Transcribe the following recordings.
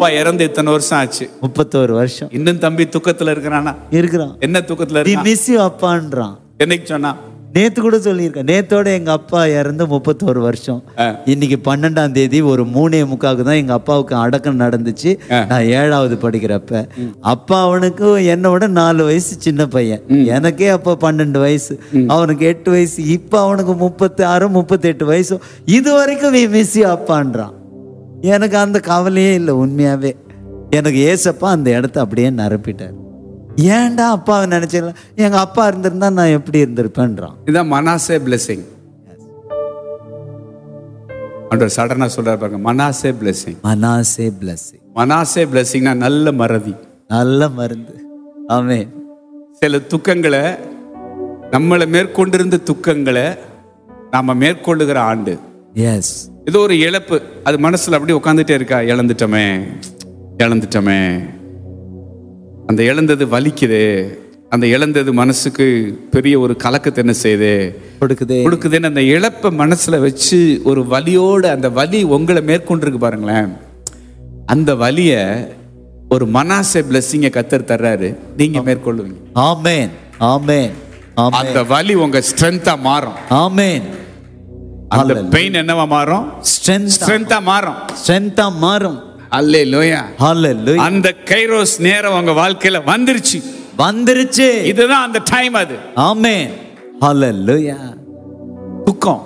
அப்பா இறந்து இத்தனை வருஷம் ஆச்சு, 31 வருஷம். இன்னும் தம்பி துக்கத்துல இருக்கிறானா? இருக்கிறான். என்ன துக்கத்துல நீ இருக்கான்? Miss you அப்பான்றான். என்னைக்கு சொன்னா? நேத்து கூட சொல்லியிருக்கேன். நேத்தோட எங்க அப்பா இறந்து 31 வருஷம். இன்னைக்கு 12ஆம் தேதி ஒரு 3:45 தான் எங்க அப்பாவுக்கு அடக்கம் நடந்துச்சு. நான் 7வது படிக்கிறப்ப. அப்பா அவனுக்கு என்னோட 4 வயசு சின்ன பையன். எனக்கே அப்ப 12 வயசு, அவனுக்கு 8 வயசு. இப்ப அவனுக்கு 36 38 வயசு. இது வரைக்கும் மிஸ் யூ அப்பான்றான். எனக்கு அந்த கவலையே இல்லை உண்மையாவே. எனக்கு ஏசப்பா அந்த இடத்த அப்படியே நிரப்பிட்டார். ஏன்டா அப்பாவை நினைச்சல, எங்க அப்பா இருந்திருந்தா நான் எப்படி இருந்திருப்பேன்றான். இதான் மனாசே பிளெஸிங். ஆண்டவர் சடனா சொல்றாரு பாருங்க, மனாசே பிளெஸிங். மனாசே பிளெஸிங். மனாசே பிளெஸிங்னா நல்ல மறதி, நல்ல மருந்து. ஆமென். சில துக்கங்களை, நம்மளை மேற்கொண்டிருந்த துக்கங்களை நாம மேற்கொள்ளுகிற ஆண்டு. எஸ். ஏதோ ஒரு இழப்பு, அது மனசுல அப்படியே உட்காந்துட்டே இருக்கா. இழந்துட்டோமே, இழந்துட்டோமே. அந்த இழந்தது வலிக்குது, அந்த இழந்தது மனசுக்கு பெரிய ஒரு கலக்கத்தை என்ன செய்யுது, கொடுக்குதுன்னு அந்த இழப்பை மனசுல வச்சு ஒரு வலியோடு, அந்த வலி உங்களை மேற்கொண்டிருக்கு பாருங்களேன். அந்த வலிய ஒரு மனாசே பிளெஸிங்க கர்த்தர் தர்றாரு, நீங்க மேற்கொள்ளுவீங்க. ஆமென், ஆமென், ஆமென். அந்த வலி உங்க ஸ்ட்ரென்த்தா மாறும். ஆமென். அந்த பெயின் என்னவா மாறும்? ஸ்ட்ரென்த்தா மாறும். ஸ்ட்ரென்த்தா மாறும். அல்லேலூயா, ஹalleluya. அந்த கைரோஸ் நேரம் உங்க வாழ்க்கையில வந்துருச்சு. இதுதான் அந்த டைம். அது ஆமென், ஹalleluya. துக்கம்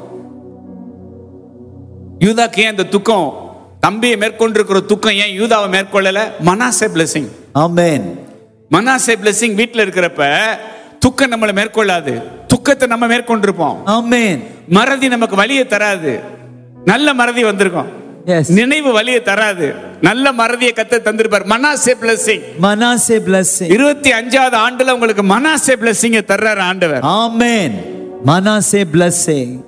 யூதாக்கு ஏன் அந்த துக்கம், தம்பியை மேற்கொண்டிருக்கிற துக்கம் ஏன் யூதாவை மேற்கொள்ளல? மனாசே பிளெஸிங். ஆமென். மனாசே பிளெஸிங் வீட்டுல இருக்கிறப்ப துக்கம் நம்மளை மேற்கொள்ளாது, துக்கத்தை நம்ம மேற்கொண்டிருப்போம். ஆமென். மறதி நமக்கு வலியை தராது, நல்ல மறதி வந்திருக்கும். நினைவு வலியை தராது, நல்ல மறதியை கர்த்தர் தந்திருப்பார். மனாசே பிளெஸிங். மனாசே பிளெஸிங். 25வது ஆண்டுல உங்களுக்கு மனாசே பிளெஸிங் தர்றாரு ஆண்டவர். ஆமென். மனாசே பிளெஸிங்.